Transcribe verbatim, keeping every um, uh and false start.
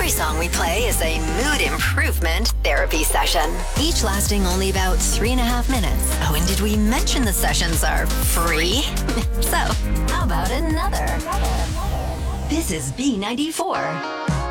Every song we play is a mood improvement therapy session, each lasting only about three and a half minutes. Oh, and did we mention the sessions are free? So, how about another? This is B ninety-four.